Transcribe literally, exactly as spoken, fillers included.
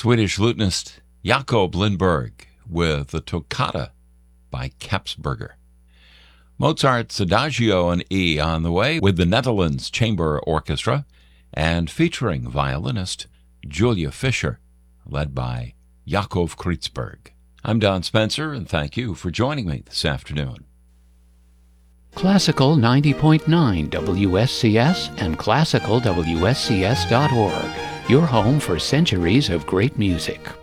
Swedish lutenist Jakob Lindberg with the Toccata by Kapsberger. Mozart's Adagio in E on the way with the Netherlands Chamber Orchestra and featuring violinist Julia Fischer, led by Yakov Kritzberg. I'm Don Spencer, and thank you for joining me this afternoon. Classical ninety point nine W S C S and classical W S C S dot org, your home for centuries of great music.